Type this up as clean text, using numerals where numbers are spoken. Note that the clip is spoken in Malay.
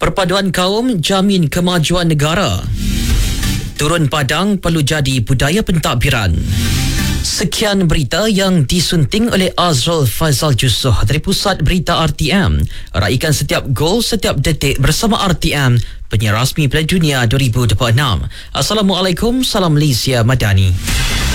Perpaduan kaum jamin kemajuan negara. Turun padang perlu jadi budaya pentadbiran. Sekian berita yang disunting oleh Azrul Faizal Jusoh dari Pusat Berita RTM. Raikan setiap gol, setiap detik bersama RTM, penyiar rasmi Piala Dunia 2026. Assalamualaikum, salam Malaysia Madani.